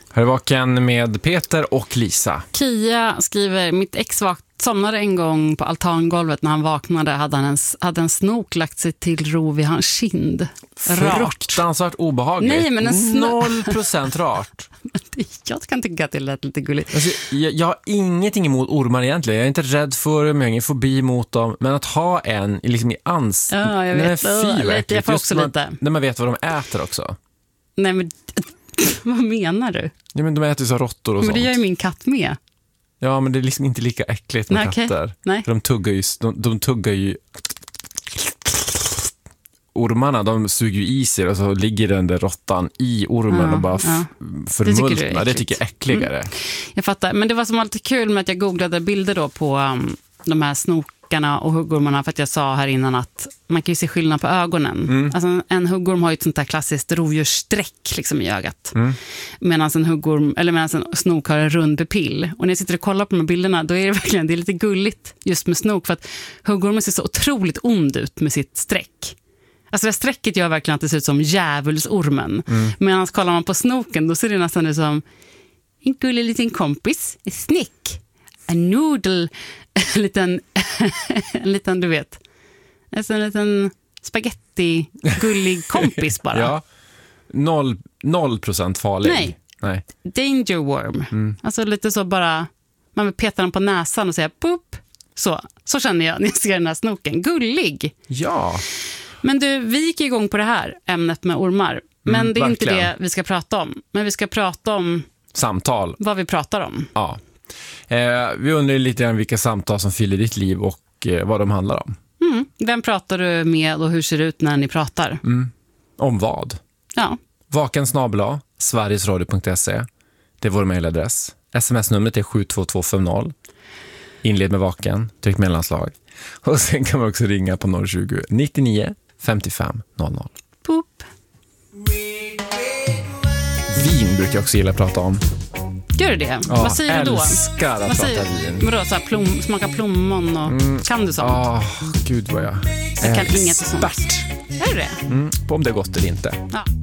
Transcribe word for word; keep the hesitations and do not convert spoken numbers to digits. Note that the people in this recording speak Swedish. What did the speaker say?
Här är Vaken med Peter och Lisa. Kia skriver, mitt ex vakt somnade en gång på altangolvet. När han vaknade hade, han en, hade en snok lagt sig till ro vid hans kind. Fruktansvärt obehagligt. Nej, men en sno- Noll procent rart. Jag kan tycka att det lät lite gulligt. Alltså, jag, jag har ingenting emot ormar egentligen. Jag är inte rädd för dem, jag har ingen fobi mot dem. Men att ha en liksom i ans... Ja, jag vet. Nej, fy, lite, jag får också man, lite. När man vet vad de äter också. Nej, men vad menar du? Ja, men de äter ju så råttor och men sånt. det gör ju min katt med. Ja, men det är liksom inte lika äckligt med Nej, katter. Okay. Nej. För de tuggar ju... De, de tuggar ju... Ormarna, de suger ju i sig och så ligger den där råttan i ormen ja, och bara ja. förmultnar. Det tycker jag är äckligare. Mm. Jag fattar, men det var som alltid kul med att jag googlade bilder då på um, de här snokarna och huggormarna, för att jag sa här innan att man kan ju se skillnad på ögonen. Mm. Alltså en huggorm har ju ett sånt där klassiskt rovdjurssträck liksom i ögat. Mm. Medan en huggorm, eller medan en snok har en rund pupill. Och när jag sitter och kollar på de här bilderna, då är det verkligen det är lite gulligt just med snok, för att huggormen ser så otroligt ond ut med sitt streck. Alltså det strecket gör verkligen att det ser ut som djävulsormen. Mm. Medan kollar man på snoken, då ser det nästan ut som en gullig liten kompis, en snick, en noodle, en liten, en liten, du vet, alltså en liten spaghetti, gullig kompis bara. Ja, noll, noll procent farlig. Nej, Nej. Danger worm. Mm. Alltså lite så bara, man vill peta den på näsan och säga poop. Så, så känner jag när jag ser den här snoken. Gullig. Ja. Men du, vi gick igång på det här ämnet med ormar. Men mm, det är verkligen inte det vi ska prata om. Men vi ska prata om... Samtal. Vad vi pratar om. Ja. Eh, vi undrar lite grann vilka samtal som fyller ditt liv och eh, vad de handlar om. Mm. Vem pratar du med och hur ser det ut när ni pratar? Mm. Om vad? Ja. Vaken snabel-a, sverigesradio punkt se. Det är vår mejladress. Sms-numret är sju två två fem noll. Inled med Vaken, tryck mellanslag. Och sen kan man också ringa på noll tjugo, nittionio, femtiofem, noll noll. Poop. Vin brukar jag också gilla att prata om. Gör du det? Ja, vad säger du då? Älskar att vad prata säger, vin. Vadå, så här plom, smaka plommon och... Mm. Kan du sånt? Ja, oh, gud vad jag Jag kan inget sånt. Expert. Är det? Mm, på om det är gott eller inte. Ja.